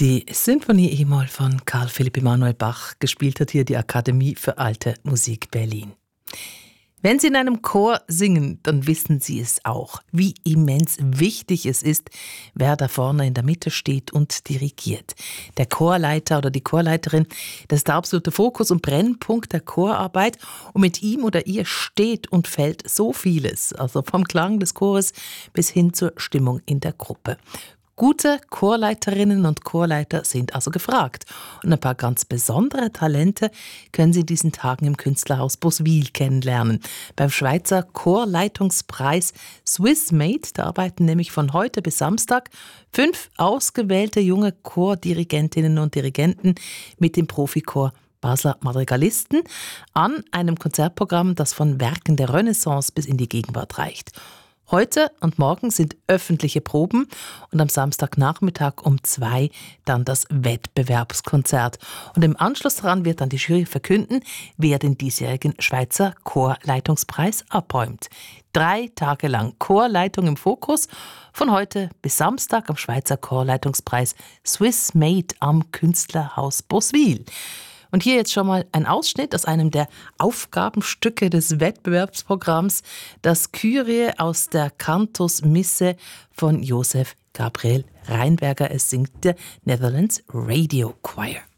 Die Sinfonie E-Moll von Karl Philipp Emanuel Bach, gespielt hat hier die Akademie für Alte Musik Berlin. Wenn Sie in einem Chor singen, dann wissen Sie es auch, wie immens wichtig es ist, wer da vorne in der Mitte steht und dirigiert. Der Chorleiter oder die Chorleiterin, das ist der absolute Fokus und Brennpunkt der Chorarbeit. Und mit ihm oder ihr steht und fällt so vieles, also vom Klang des Chores bis hin zur Stimmung in der Gruppe. Gute Chorleiterinnen und Chorleiter sind also gefragt. Und ein paar ganz besondere Talente können Sie in diesen Tagen im Künstlerhaus Boswil kennenlernen. Beim Schweizer Chorleitungspreis Swissmade, da arbeiten nämlich von heute bis Samstag 5 ausgewählte junge Chordirigentinnen und Dirigenten mit dem Profichor Basler Madrigalisten an einem Konzertprogramm, das von Werken der Renaissance bis in die Gegenwart reicht. Heute und morgen sind öffentliche Proben und am Samstagnachmittag um 2 dann das Wettbewerbskonzert. Und im Anschluss daran wird dann die Jury verkünden, wer den diesjährigen Schweizer Chorleitungspreis abräumt. 3 Tage lang Chorleitung im Fokus, von heute bis Samstag am Schweizer Chorleitungspreis Swissmade am Künstlerhaus Boswil. Und hier jetzt schon mal ein Ausschnitt aus einem der Aufgabenstücke des Wettbewerbsprogramms, das Kyrie aus der Cantus Misse von Josef Gabriel Reinberger. Es singt der Netherlands Radio Choir.